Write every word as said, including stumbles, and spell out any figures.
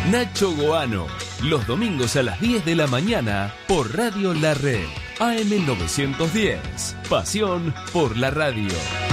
Nacho Goano, los domingos a las diez de la mañana por Radio La Red, A M novecientos diez. Pasión por la radio.